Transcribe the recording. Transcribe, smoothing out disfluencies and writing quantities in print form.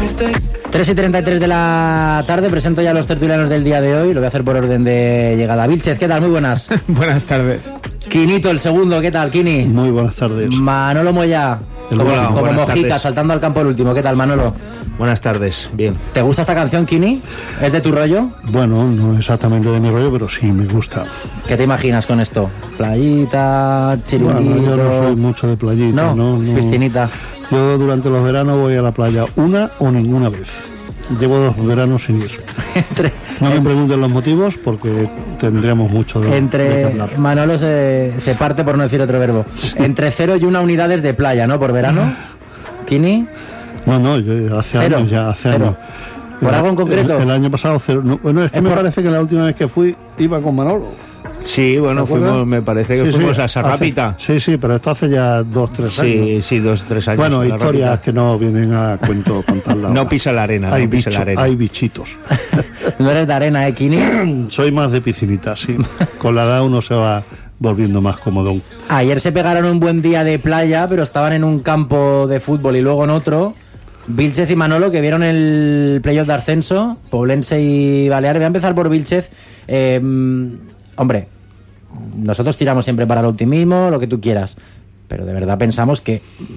3:33 de la tarde, presento ya a los tertulianos del día de hoy. Lo voy a hacer por orden de llegada. Vilchez, ¿qué tal? Muy buenas. Buenas tardes. Quinito, el segundo, ¿qué tal, Quini? Muy buenas tardes. Manolo Moya, como Mojica, saltando al campo el último. ¿Qué tal, Manolo? Buenas tardes, bien. ¿Te gusta esta canción, Quini? ¿Es de tu rollo? Bueno, no exactamente de mi rollo, pero sí me gusta. ¿Qué te imaginas con esto? ¿Playita, chiringuito? Bueno, yo no soy mucho de playita, ¿no? Piscinita. Yo durante los veranos voy a la playa una o ninguna vez. Llevo 2 veranos sin ir. No me pregunten los motivos porque tendríamos mucho de qué hablar. Manolo se parte por no decir otro verbo. Sí. Entre 0 y 1 unidades de playa, ¿no? Por verano. ¿Kini? No, yo hace años ya, hace años. ¿Por algo en concreto? El año pasado 0. No, bueno, es que me parece que la última vez que fui iba con Manolo. Sí, bueno, me parece que fuimos a Sarrápita. Sí, pero esto hace ya 2-3 años. Sí, 2-3 años. Bueno, historias que no vienen a cuento contarlas. No pisa la arena, hay bichitos. No eres de arena, Kini. Soy más de piscinita, sí. Con la edad uno se va volviendo más cómodo. Ayer se pegaron un buen día de playa, pero estaban en un campo de fútbol y luego en otro. Vilchez y Manolo, que vieron el playoff de ascenso, Poblense y Baleares. Voy a empezar por Vilchez. Hombre, nosotros tiramos siempre para el optimismo, lo que tú quieras, pero de verdad pensamos que